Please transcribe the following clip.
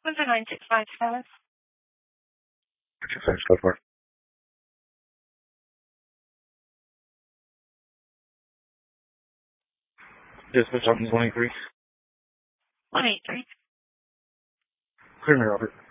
What's the 965 status? 965 so far. Dispatch on 183. 183. Clear me, Robert.